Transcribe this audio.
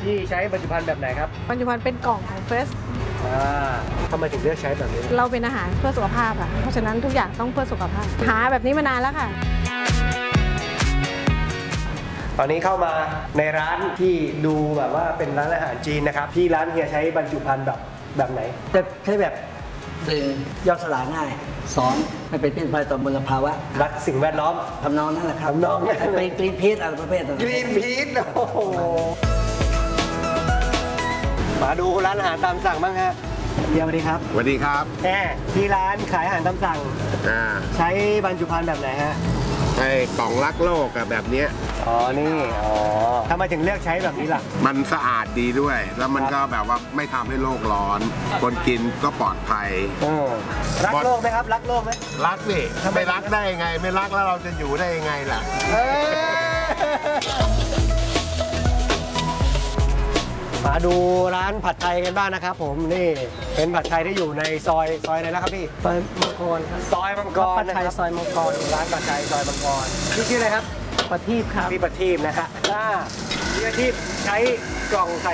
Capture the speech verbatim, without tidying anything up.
พี่ใช้บรรจุภัณฑ์แบบไหนครับบรรจุภัณฑ์เป็นกล่องของเฟสอ่าทำไมถึงเลือกใช้แบบนี้เราเป็นอาหารเพื่อสุขภาพค่ะเพราะฉะนั้นทุกอย่างต้องเพื่อสุขภาพหาแบบนี้มานานแล้วค่ะตอนนี้เข้ามาในร้านที่ดูแบบว่าเป็นร้านอาหารจีนนะครับที่ร้านเฮียใช้บรรจุภัณฑ์แบบแบบไหนจะใช้แบบหนึ่งย่อยสลายง่ายสองไม่เป็นพิษภัยต่อมลภาวะรักสิ่งแวดล้อมทำนองนั่นแหละครับทำนองนั้นเป็นกรีนพีชอะไรประเภทนั้นกรีนพีชโอ้โหมาดูร้านอาหารตามสั่งบ้างฮะเฮียสวัสดีครับสวัสดีครับแหมที่ร้านขายอาหารตามสั่งอ่าใช้บรรจุภัณฑ์แบบไหนฮะไอ้กล่องรักโลกอะแบบเนี้ยอ๋อนี่อ๋อทำไมถึงเลือกใช้แบบนี้ล่ะมันสะอาดดีด้วย แล้วมันก็แบบว่าไม่ทำให้โลกร้อน คนกินก็ปลอดภัยรักโลกไหมครับรักโลกไหมรักสิถ้าไม่รักได้ยังไง ไม่รักแล้วเราจะอยู่ได้ยังไงล่ะมาดูร้านผัดไทยกันบ้างนะครับผมนี่เป็นผัดไทยที่อยู่ในซอยซอยไหนนะครับพี่ซอยมังกรครับซอยมังกรผัดไทยซอยมังกรร้านผัดไทยซอยมังกรพี่ชื่ออะไรครับประทีปครับพี่ประทีปนะฮะพี่ประทีปใช้กล่องใส่